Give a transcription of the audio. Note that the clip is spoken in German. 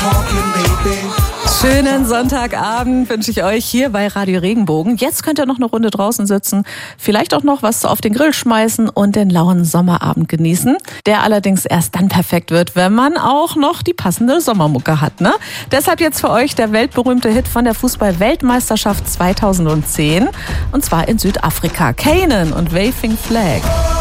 Schönen Sonntagabend wünsche ich euch hier bei Radio Regenbogen. Jetzt könnt ihr noch eine Runde draußen sitzen, vielleicht auch noch was auf den Grill schmeißen und den lauen Sommerabend genießen, der allerdings erst dann perfekt wird, wenn man auch noch die passende Sommermucke hat, ne? Deshalb jetzt für euch der weltberühmte Hit von der Fußball-Weltmeisterschaft 2010, und zwar in Südafrika. Kanan und Waving Flag.